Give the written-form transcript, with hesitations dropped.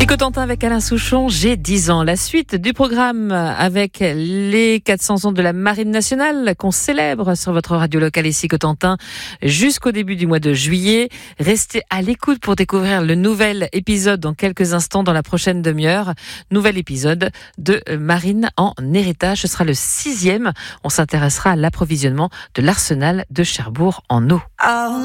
Cotentin avec Alain Souchon, j'ai 10 ans. La suite du programme avec les 400 ans de la Marine nationale qu'on célèbre sur votre radio locale ici Cotentin jusqu'au début du mois de juillet. Restez à l'écoute pour découvrir le nouvel épisode dans quelques instants dans la prochaine demi-heure. Nouvel épisode de Marine en héritage. Ce sera le 6e. On s'intéressera à l'approvisionnement de l'arsenal de Cherbourg en eau.